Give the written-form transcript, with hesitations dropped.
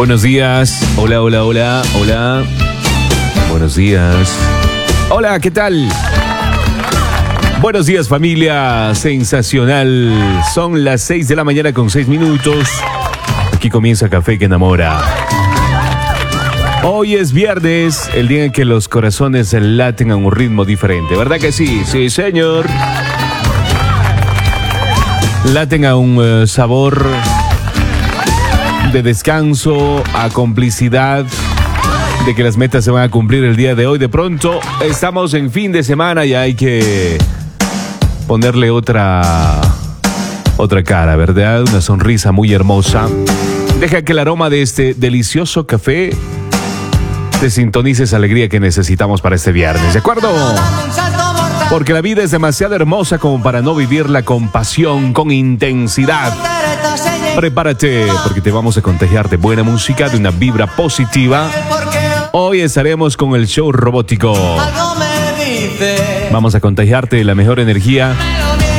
Buenos días. Hola, hola, hola, hola. Buenos días. Hola, ¿qué tal? Buenos días, familia. Sensacional. Son las 6 de la mañana con 6 minutos. Aquí comienza Café que Enamora. Hoy es viernes, el día en que los corazones laten a un ritmo diferente. ¿Verdad que sí? Sí, señor. Laten a un sabor de descanso, a complicidad, de que las metas se van a cumplir el día de hoy. De pronto estamos en fin de semana y hay que ponerle otra cara, ¿verdad? Una sonrisa muy hermosa. Deja que el aroma de este delicioso café te sintonice esa alegría que necesitamos para este viernes, ¿de acuerdo? Porque la vida es demasiado hermosa como para no vivirla con pasión, con intensidad. Prepárate, porque te vamos a contagiar de buena música, de una vibra positiva. Hoy estaremos con el show robótico. Vamos a contagiarte de la mejor energía